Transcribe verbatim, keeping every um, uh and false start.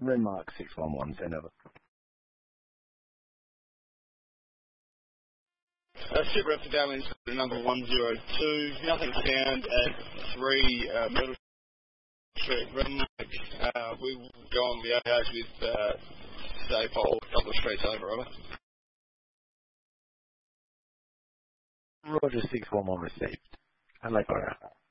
Renmark six one one, send over. Uh, Super Raptor Darwin's number one zero two, nothing found at three uh, Middle Street, Renmark. Uh, we will go on the A H with uh, Stapole, a couple of streets over, over. Roger six one one received. Hello, Cora.